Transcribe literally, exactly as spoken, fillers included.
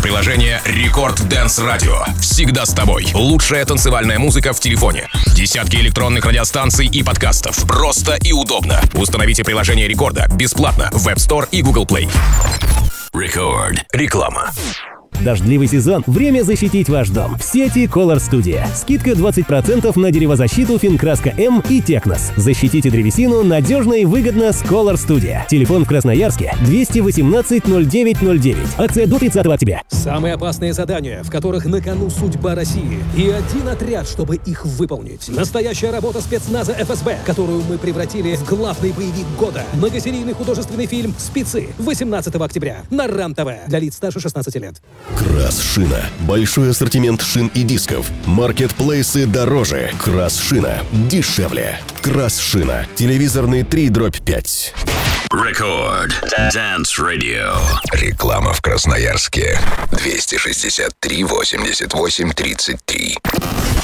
приложение Рекорд Dance Radio. Всегда с тобой. Лучшая танцевальная музыка в телефоне. Десятки электронных радиостанций и подкастов. Просто и удобно. Установите приложение Рекорда бесплатно в App Store и Google Play. Рекорд. Реклама. Дождливый сезон. Время защитить ваш дом. В сети Color Studio. Скидка двадцать процентов на деревозащиту Финкраска М и Технос. Защитите древесину надежно и выгодно с Color Studio. Телефон в Красноярске двести восемнадцать ноль девять ноль девять. Акция до тридцатого октября. Самые опасные задания, в которых на кону судьба России. И один отряд, чтобы их выполнить. Настоящая работа спецназа эф эс бэ, которую мы превратили в главный боевик года. Многосерийный художественный фильм «Спецы» восемнадцатого октября на РАН-ТВ. Для лиц старше шестнадцати лет. Крас-шина. Большой ассортимент шин и дисков. Маркетплейсы дороже. Крас-шина дешевле. Крас-шина. Телевизорный три дробь пять. Рекорд. Dance Radio. Реклама в Красноярске. двести шестьдесят три восемьдесят восемь тридцать три.